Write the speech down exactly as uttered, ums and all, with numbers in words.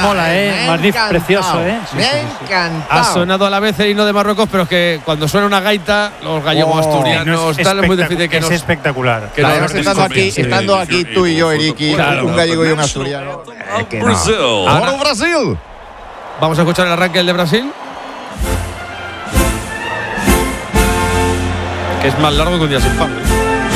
mola, ¿eh? Magnífico, precioso, ¿eh? Sí, me ha encantado. Ha sonado a la vez el himno de Marruecos, pero es que cuando suena una gaita, los gallegos Oh, asturianos, no, es tal, es muy espectac- difícil que es nos… espectacular. que Además, nos estando aquí, desconvense. estando aquí tú y yo, Eriki, Claro. un gallego y un asturiano. eh, que no. Brazil. Ahora- ¡Oro Brasil! Vamos a escuchar el arranque del de Brasil, que es más largo que un día sin pan.